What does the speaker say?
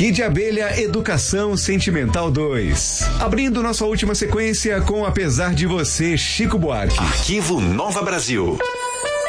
Kid Abelha, Educação Sentimental 2. Abrindo nossa última sequência com Apesar de Você, Chico Buarque. Arquivo Nova Brasil.